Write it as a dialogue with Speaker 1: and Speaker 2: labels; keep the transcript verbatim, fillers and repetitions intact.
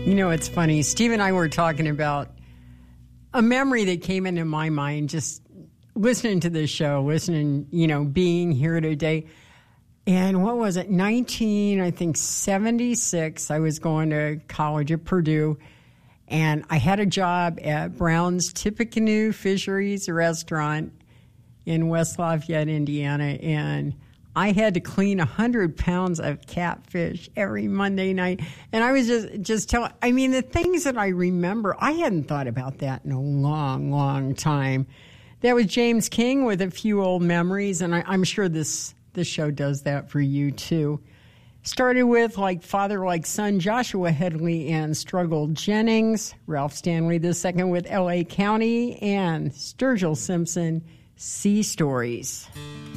Speaker 1: You know, it's funny. Steve and I were talking about a memory that came into my mind just listening to this show, listening, you know, being here today. And what was it? nineteen, I think, seventy-six. I was going to college at Purdue, and I had a job at Brown's Tippecanoe Fisheries Restaurant in West Lafayette, Indiana, and I had to clean one hundred pounds of catfish every Monday night. And I was just, just telling, I mean, the things that I remember, I hadn't thought about that in a long, long time. That was James King with A Few Old Memories, and I, I'm sure this, this show does that for you, too. Started with, like, Father Like Son, Joshua Headley and Struggle Jennings, Ralph Stanley the Second with L A County, and Sturgill Simpson, Sea Stories.